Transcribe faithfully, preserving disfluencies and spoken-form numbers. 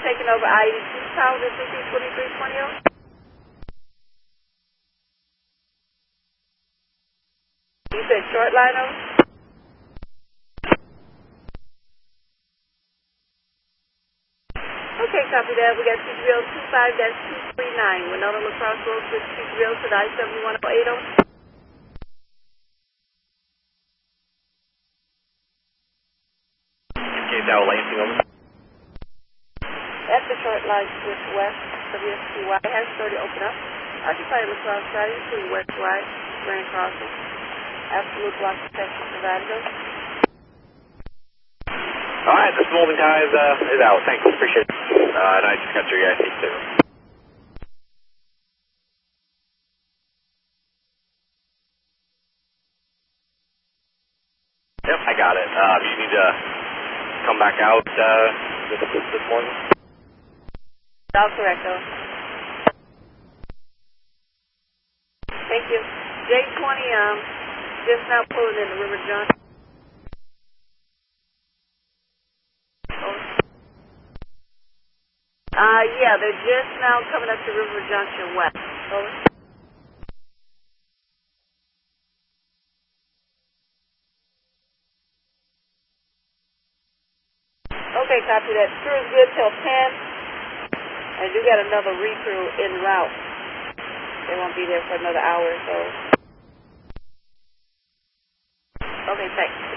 taking over I eighty-two Tower, this is twenty-three twenty. You said short line over? Okay, copy that. We got T three oh two five dash two three nine. Winona Lacrosse Road, switch T three oh to the I seventy-one oh eight oh. Okay, Dow Lansing over. At the short line, switch west, W S T Y has already opened up. Occupy Lacrosse side, including west wide, Grand Crossing. Absolute block protection provided. All right, the molding tie is, uh, is out. Thanks, appreciate it. Uh, and I just got your guys' too. Yep, I got it. Uh, you need to come back out uh, this, this, this morning? All correct, though. Thank you. J twenty, um, just now pulling in the River Junction. Uh, yeah, they're just now coming up to River Junction West. Over. Okay, copy that. Crew is good till ten. And you got another recrew en route. They won't be there for another hour or so. Okay, thanks.